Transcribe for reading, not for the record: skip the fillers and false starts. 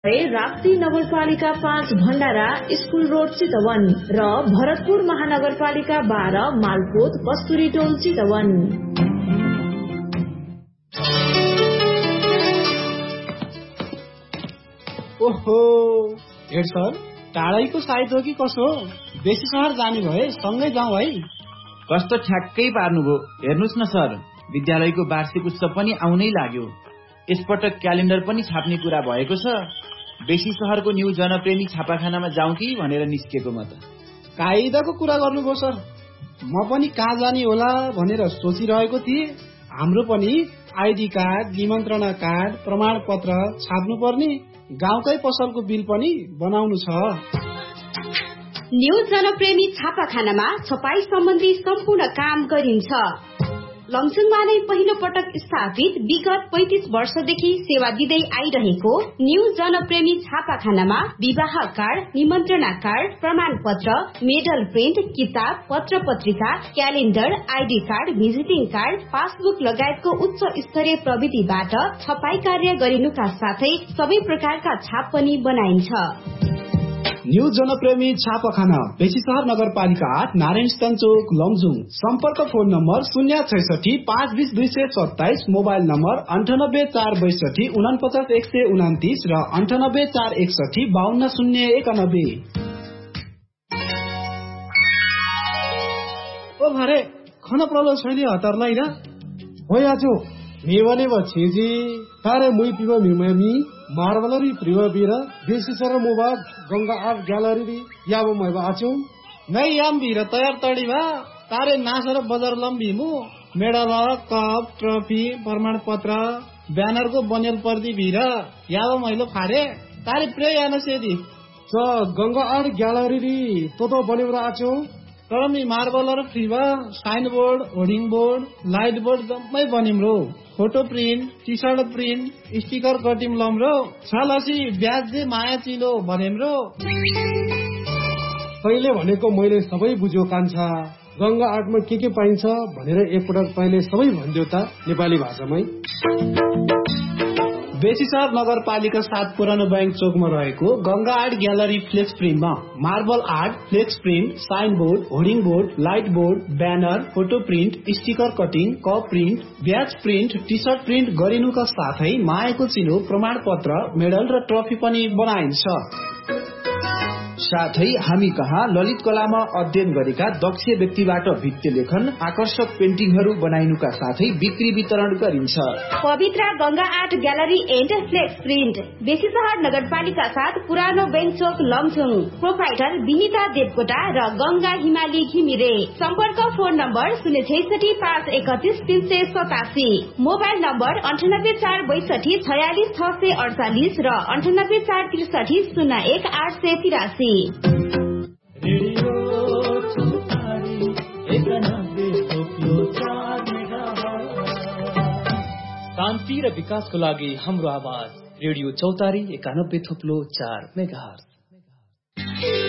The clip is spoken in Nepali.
राप्ती नगरपालिका 5 भण्डारा स्कुल रोड चितवन र भरतपुर महानगरपालिका 12 मालपोत कस्तुरी टोल चितवन। ओहो हेड सर, टाढैको साइड हो कि कसो? बेसी सहर जाने भए सँगै जाउँ है। कस्तो ठ्याक्कै पार्नुभयो। हेर्नुहोस् न सर, विद्यालयको वार्षिक उत्सव पनि आउनै लाग्यो। यसपटक क्यालेन्डर पनि छाप्ने कुरा भएको छ। बेसी सहरको न्यू जनप्रेमी छापाखानामा जाउँ कि भनेर निस्केको म त। कायदाको कुरा गर्नुभयो सर। म पनि कहाँ जाने होला भनेर सोचिरहेको थिएँ। हाम्रो पनि आइडी कार्ड, निमन्त्रणा कार्ड, प्रमाणपत्र छाप्नु पर्ने, गाउँकै पसलको बिल पनि बनाउनु छ। न्यू जनप्रेमी छापाखानामा छपाई सम्बन्धी सम्पूर्ण काम गरिन्छ। लमजुङमा नै पहिलो पटक स्थापित विगत 35 वर्षदेखि सेवा दिँदै आइरहेको न्यू जनप्रेमी छापाखानामा विवाह कार्ड, निमन्त्रणा कार्ड, प्रमाणपत्र, मेडल प्रिन्ट, किताब, पत्र पत्रिका, calendar, ID card, visiting card, passbook लगायतको उच्च स्तरीय प्रविधिबाट छपाई कार्य गरिनुका साथै सबै प्रकारका छाप पनि बनाइन्छ। न्यू जनप्रेमी छापाखाना बेसी सहर नगरपालिका 8 नारायण चोक लमजुङ। सम्पर्क फोन नम्बर 066 520 227, मोबाइल नम्बर 98 462 49 129 र 98 461 52 091। ओ भरे खन प्रलो छैन हतारलाई र होयाजो मेवने बछेजी तारे मुई पिव मिमेमी मार्बलरी प्रिवबीर बेसी sir mobile Ganga art gallery याबो मैबा आचो नै याम भीर तयार तडी भा तारे नासर बजार लम्बीमु मेडल, कप, ट्रफी, प्रमाणपत्र, ब्यानरको बनेल पर्दी भीर याबो मैलो फारे तारे प्रे यान सेदी च गंगा आर्ट ग्यालरी तो बनेबरा आचो। तर me मार्बलर फ्रीबा sign board, hoarding board, light board जम्मै बनिम्रो। Photo print, T short print, sticker cutting लम्रो छलसी ब्याज दे माया चिलो भनेम्रो। तैले भनेको मैले सबै बुझ्यो कान्छा। गंगा आर्टमा के पाइन्छ भनेर एकपटक तैले सबै भन्दियो त नेपाली भाषामै। बेसी सहर नगरपालिका 7 पुरानो बैंक चोकमा रहेको Ganga art gallery flex प्रिन्टमा marble art, flex print, sign board, hoarding board, light board, banner, photo print, sticker cutting, cup print, ब्याज प्रिन्ट, टी सर्ट प्रिन्ट गरिनुका साथै मायाको चिनो, प्रमाणपत्र, मेडल र ट्रफी पनि बनाइन्छ। साथै हामी कहाँ ललित कलामा अध्ययन गरेका दक्ष व्यक्तिबाट भित्ति लेखन, आकर्षक पेन्टिङहरू बनाइनुका साथै बिक्री वितरण गरिन्छ। पवित्र Ganga art gallery and flex print बेसी सहर नगरपालिका 7 पुरानो बैंक चोक लमजुङ। प्रोप्राइटर विनिता देवकोटा र गंगा हिमाली घिमिरे। सम्पर्क फोन नम्बर 066 531 387, मोबाइल नम्बर 98 462 46 648 र 98 463 01 883। शान्ति र विकासको लागि हाम्रो आवाज रेडियो चौतारी 91.4 मेगाहर्ज।